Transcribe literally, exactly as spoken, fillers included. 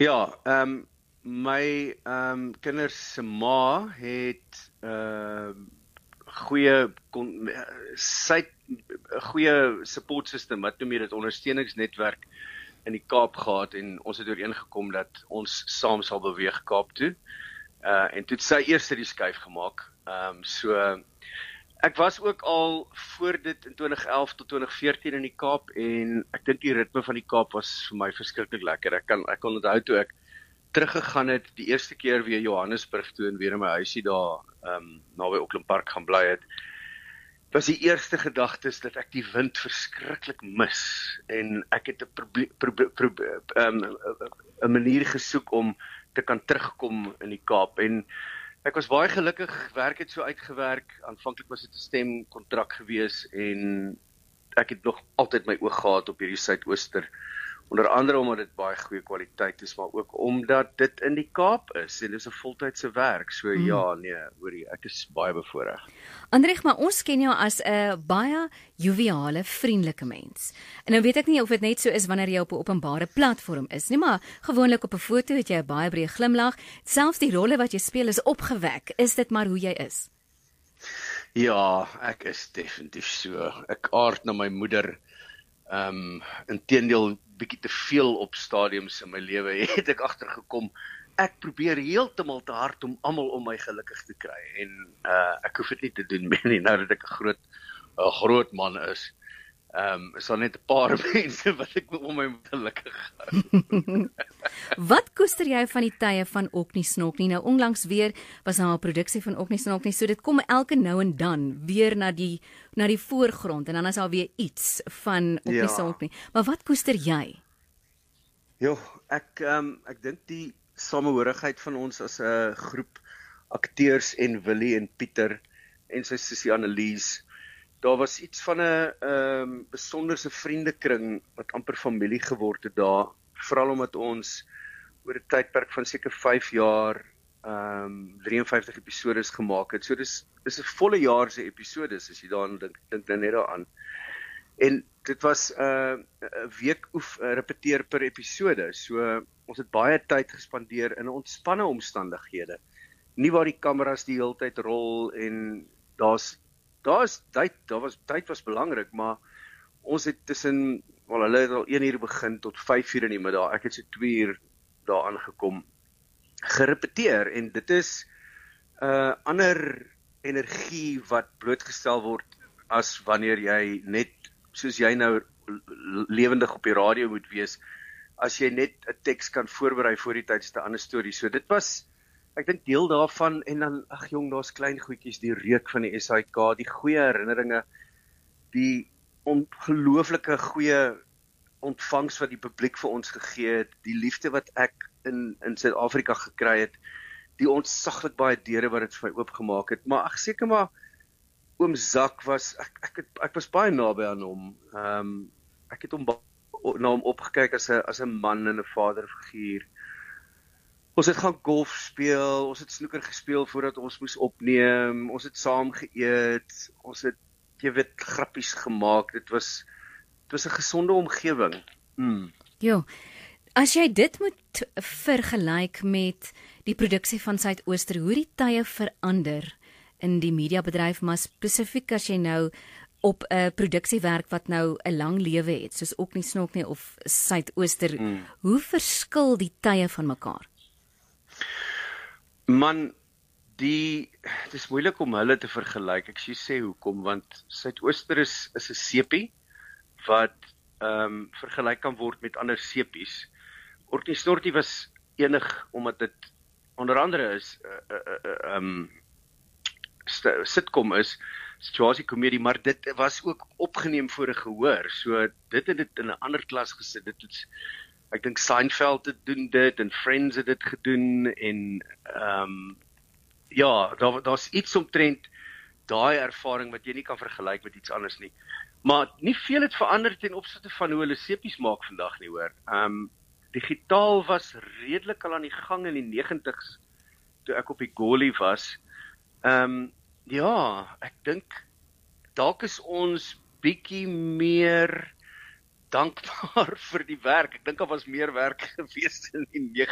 Ja, um, my um, kinders se ma het uh, goeie, kon, sy het 'n goeie support system, wat noem jy dit, ondersteuningsnetwerk in die Kaap gehad, en ons het ooreengekom dat ons saam sal beweeg Kaap toe. Uh, en toe het sy eers die skuif gemaak. Um, so, ek was ook al voor dit in twintig elf tot twintig veertien in die Kaap, en ek dink die ritme van die Kaap was vir my verskriklik lekker. Ek kan, ek kon onthou toe ek teruggegaan het, die eerste keer weer Johannesburg toe, en weer in my huisie daar, um, naby Auckland Park gaan bly het, was die eerste gedagtes dat ek die wind verskriklik mis, en ek het 'n proble- probe- probe- um, 'n manier gesoek om te kan terugkom in die Kaap, en ek was baie gelukkig, werk het so uitgewerk, aanvanklik was dit 'n stemkontrak gewees, en ek het nog altyd my oog gehad op hierdie Suidooster, onder andere omdat dit baie goeie kwaliteit is, maar ook omdat dit in die Kaap is, en dit is 'n voltydse werk, so mm. ja, nee, hoorie, ek is baie bevoorreg. Andrej, maar ons ken jou as 'n baie joviale, vriendelike mens. En nou weet ek nie of dit net so is wanneer jy op 'n openbare platform is nie, maar gewoonlik op 'n foto het jy 'n baie breë glimlag, selfs die rolle wat jy speel is opgewek. Is dit maar hoe jy is? Ja, ek is definitief so. Ek aard na my moeder, um, inteendeel bietjie te veel op stadiums in my lewe, het ek agtergekom, ek probeer heeltemal te hard om almal om my gelukkig te kry, en uh, ek hoef dit nie te doen meer nie, nou dat ek 'n groot, 'n groot man is, um, is daar net 'n paar mense wat ek om my moet gelukkig hou. Wat koester jy van die tye van Ok Nie Snok Nie? Nou onlangs weer was daar 'n produksie van Ok Nie Snok Nie, so dit kom elke nou en dan weer na die na die voorgrond, en dan is daar weer iets van Ok Nie Ja. Snok Nie. Maar wat koester jy? Jo, ek um, ek dink die samehorigheid van ons as 'n groep akteurs, en Willie en Pieter en sy sussie Annelies, daar was iets van 'n um, besonderse vriendekring wat amper familie geword het daar, veral omdat ons oor 'n tydperk van seker vyf jaar um, vyf drie vyftig episodes gemaak het. So dis dis 'n volle jaar se episodes, as jy daaraan dink, dink nou net daaraan. En dit was 'n uh, week oef uh, repeteer per episode. So uh, ons het baie tyd gespandeer in ontspanne omstandighede. Nie waar die kameras die hele tyd rol, en daar's daar's tyd, daar was tyd was belangrik, maar ons het tussen, wel hulle het al een uur begin tot vyf uur in die middag. Ek het so twee uur daar aangekom, gerepeteer, en dit is 'n uh, ander energie wat blootgestel word as wanneer jy net, soos jy nou lewendig op die radio moet wees, as jy net 'n teks kan voorberei voor die tyd, is 'n ander storie. So dit was, ek dink, deel daarvan, en dan, ag jong, daar's klein goedjies, die reuk van die S I K, die goeie herinneringe, die ongelooflike goeie ontvangs wat die publiek vir ons gegee het, die liefde wat ek in in Suid-Afrika gekry het, die ontsaglik baie deure wat dit vir my oopgemaak het, maar ag seker maar oom Zak was, ek ek het, ek was baie naby aan hom. Ehm um, ek het hom na hom opgekyk as 'n as 'n man en 'n vaderfiguur. Ons het gaan golf speel, ons het snoeker gespeel voordat ons moes opneem, ons het saam geëet, ons het, jy weet, grappies gemaak. Dit was dit was 'n gesonde omgewing. Mm. Jo, as jy dit moet vergelyk met die produksie van Suidooster, hoe die tye verander in die mediabedryf, maar spesifiek as jy nou op 'n produksie werk wat nou 'n lang lewe het, soos Ok Nie Snok Nie of Suidooster, mm. hoe verskil die tye van mekaar? Man, die, het is moeilik om hulle te vergelyk. Ek sê hoekom, want Suidooster is, is 'n sepie, wat um, vergelyk kan word met ander sepies. Ok Nie Snok Nie was enig, omdat dit onder andere is, uh, uh, uh, um, sitcom is, situasiekomedie, maar dit was ook opgeneem voor 'n gehoor, so dit het dit in 'n ander klas gesit. Dit het, ek dink Seinfeld het doen dit, en Friends het dit gedoen, en um, ja, daar, daar's iets omtrent daai ervaring wat jy nie kan vergelyk met iets anders nie. Maar nie veel het verander ten opsigte van hoe hulle sepies maak vandag nie, hoor. Um, digitaal was redelik al aan die gang in die negentigs, toe ek op die Goli was. Um, ja, ek dink, dalk is ons bietjie meer dankbaar vir die werk. Ek dink daar was meer werk gewees in die